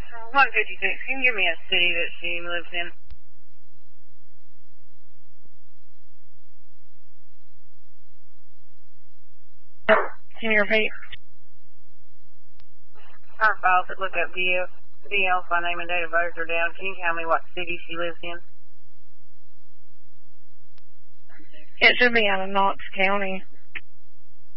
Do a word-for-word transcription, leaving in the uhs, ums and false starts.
one fifty-six, can you give me a city that she lives in? Can you repeat? Our files that look up D L, D L by name and date of birth are down. Can you tell me what city she lives in? It should be out of Knox County.